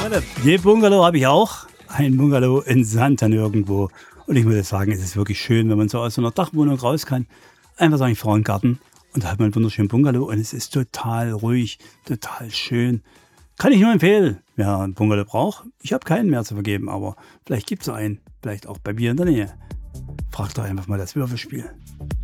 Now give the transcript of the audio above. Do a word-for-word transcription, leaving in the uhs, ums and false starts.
Leute, den Bungalow habe ich auch. Ein Bungalow in Sandton irgendwo. Und ich muss jetzt sagen, es ist wirklich schön, wenn man so aus so einer Dachwohnung raus kann. Einfach sagen, ich fahre in den Garten und da hat man einen wunderschönen Bungalow und es ist total ruhig, total schön. Kann ich nur empfehlen, wer einen Bungalow braucht. Ich habe keinen mehr zu vergeben, aber vielleicht gibt es einen. Vielleicht auch bei mir in der Nähe. Fragt doch einfach mal das Würfelspiel.